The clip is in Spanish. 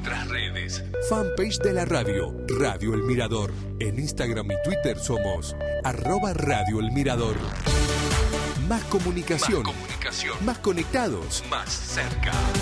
nuestras redes. Fanpage de la radio, Radio El Mirador. En Instagram y Twitter somos @Radio El Mirador. Más comunicación. Más comunicación. Más conectados. Más cerca.